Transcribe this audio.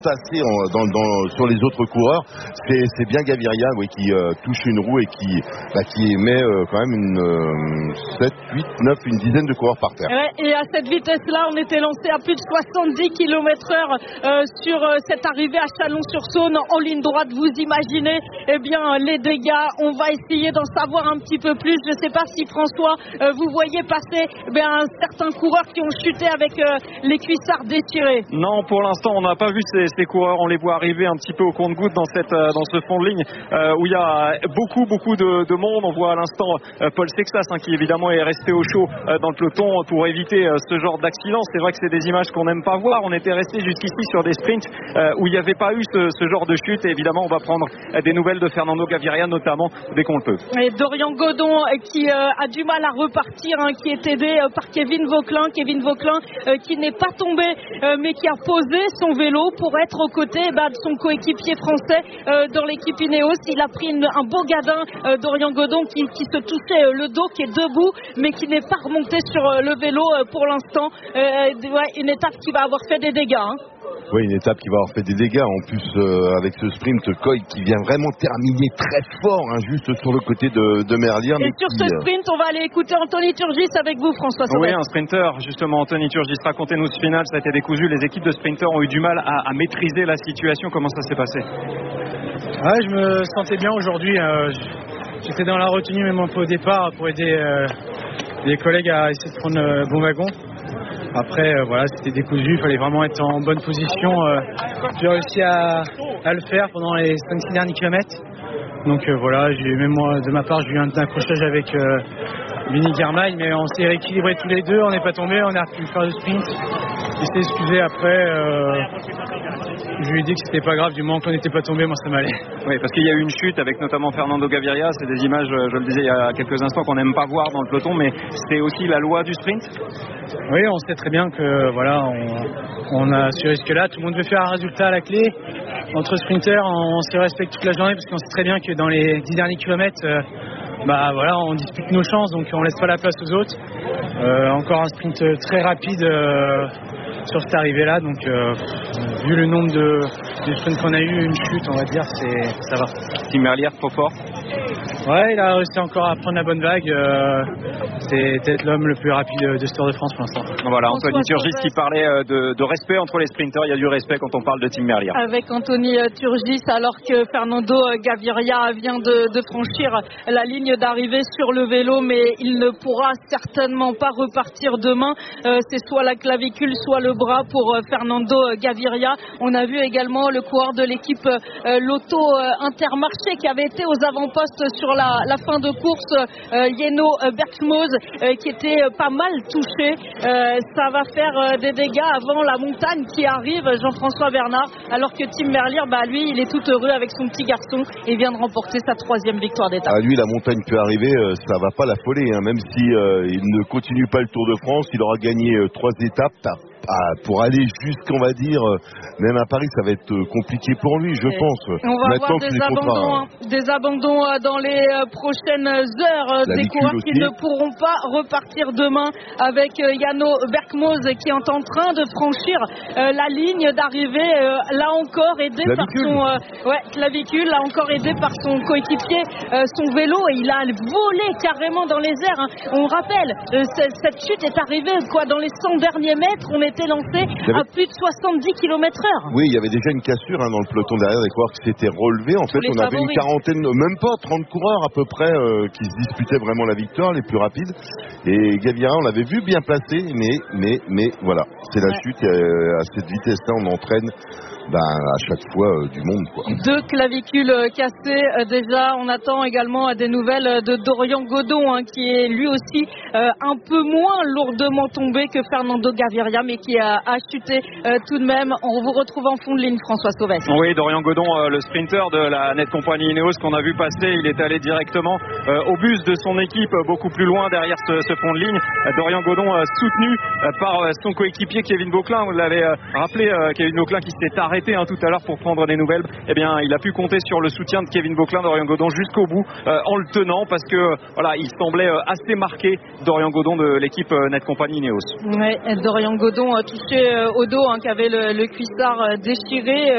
Sur les autres coureurs, c'est bien Gaviria qui touche une roue et qui met quand même une 7, 8, 9, une dizaine de coureurs par terre. Ouais, et à cette vitesse-là, on était lancé à plus de 70 km/h sur cette arrivée à Chalon-sur-Saône en ligne droite. Vous imaginez les dégâts. On va essayer d'en savoir un petit peu plus. Je ne sais pas si François, vous voyez passer certains coureurs qui ont chuté avec les cuissards déchirés. Non, pour l'instant, on n'a pas vu ces coureurs. On les voit arriver un petit peu au compte-gouttes dans ce fond de ligne où il y a beaucoup de monde. On voit à l'instant Paul Sexas qui évidemment est resté au chaud dans le peloton pour éviter ce genre d'accident. C'est vrai que c'est des images qu'on n'aime pas voir. On était resté jusqu'ici sur des sprints où il n'y avait pas eu ce genre de chute. Et évidemment, on va prendre des nouvelles de Fernando Gaviria notamment dès qu'on le peut. Et Dorian Godon qui a du mal à repartir, qui est aidé par Kevin Vauquelin qui n'est pas tombé mais qui a posé son vélo pour être aux côtés de son coéquipier français dans l'équipe Ineos. Il a pris un beau gadin, Dorian Godon qui se touchait le dos, qui est debout mais qui n'est pas remonté sur le vélo pour l'instant. Une étape qui va avoir fait des dégâts. Oui, une étape qui va avoir fait des dégâts. En plus, avec ce sprint, Coy qui vient vraiment terminer très fort, juste sur le côté de Merlier. Et sur ce sprint, on va aller écouter Anthony Turgis avec vous, François Sauvet. Oui, un sprinter, justement, Anthony Turgis. Racontez-nous ce final, ça a été décousu. Les équipes de sprinters ont eu du mal à maîtriser la situation. Comment ça s'est passé? Ouais, je me sentais bien aujourd'hui. J'étais dans la retenue même un peu au départ pour aider les collègues à essayer de prendre le bon wagon. Après, c'était décousu, il fallait vraiment être en bonne position. J'ai réussi à le faire pendant les 5-6 derniers kilomètres. Donc même moi, de ma part, j'ai eu un accrochage avec Vinny Germain, mais on s'est rééquilibrés tous les deux, on n'est pas tombés, on a pu faire le sprint. Il s'est excusé après. Je lui ai dit que c'était pas grave, du moment qu'on n'était pas tombé, moi ça m'allait. Oui, parce qu'il y a eu une chute avec notamment Fernando Gaviria. C'est des images, je le disais il y a quelques instants, qu'on n'aime pas voir dans le peloton, mais c'est aussi la loi du sprint. Oui, on sait très bien que on a ce risque-là. Tout le monde veut faire un résultat à la clé. Entre sprinters, on se respecte toute la journée parce qu'on sait très bien que dans les 10 derniers kilomètres, on dispute nos chances, donc on laisse pas la place aux autres. Encore un sprint très rapide sur cette arrivée-là, donc vu le nombre de sprints qu'on a eu, une chute, on va dire, ça va. Tim Merlier, trop fort. Ouais, il a réussi encore à prendre la bonne vague. C'est peut-être l'homme le plus rapide de ce Tour de France pour l'instant. Voilà, Anthony Turgis qui parlait de respect entre les sprinters. Il y a du respect quand on parle de Tim Merlier. Avec Anthony Turgis, alors que Fernando Gaviria vient de franchir la ligne d'arrivée sur le vélo, mais il ne pourra certainement pas repartir demain. C'est soit la clavicule, soit le bras pour Fernando Gaviria. On a vu également le coureur de l'équipe Lotto Intermarché qui avait été aux avant-postes sur la fin de course, Yeno Berkmoz, qui était pas mal touché. Ça va faire des dégâts avant la montagne qui arrive, Jean-François Bernard, alors que Tim Merlier, lui, il est tout heureux avec son petit garçon et vient de remporter sa 3e victoire d'étape. Lui, la montagne peut arriver, ça va pas l'affoler, même si il ne continue pas le Tour de France, il aura gagné 3 étapes. Pour aller jusqu'on va dire même à Paris, ça va être compliqué pour lui, je pense. On va avoir des abandons dans les prochaines heures, des coureurs qui ne pourront pas repartir demain, avec Yano Berkmoz qui est en train de franchir la ligne d'arrivée, là encore aidé par son clavicule, là encore aidé par son coéquipier, son vélo, et il a volé carrément dans les airs. On rappelle, cette chute est arrivée dans les 100 derniers mètres. On était lancé à plus de 70 km/h. Oui, il y avait déjà une cassure dans le peloton derrière, des coureurs qui s'étaient relevés. En fait, on avait une quarantaine, même pas 30 coureurs à peu près, qui se disputaient vraiment la victoire, les plus rapides. Et Gaviria, on l'avait vu bien placé, mais voilà, c'est la chute. À cette vitesse-là, on entraîne à chaque fois du monde, quoi. 2 clavicules cassées déjà. On attend également des nouvelles de Dorian Godon, qui est lui aussi un peu moins lourdement tombé que Fernando Gaviria, mais qui a chuté tout de même. On vous retrouve en fond de ligne, François Sauvet. Oui, Dorian Godon, le sprinter de la Net Company Ineos qu'on a vu passer, il est allé directement au bus de son équipe, beaucoup plus loin derrière ce fond de ligne. Dorian Godon soutenu par son coéquipier Kevin Vauquelin. Vous l'avez rappelé, Kevin Vauquelin qui s'est arrêté tout à l'heure pour prendre des nouvelles. Eh bien, il a pu compter sur le soutien de Kevin Vauquelin, Dorian Godon, jusqu'au bout, en le tenant, parce que il semblait assez marqué, Dorian Godon de l'équipe Net Company Ineos. Oui, Dorian Godon touché au dos, qui avait le cuissard déchiré.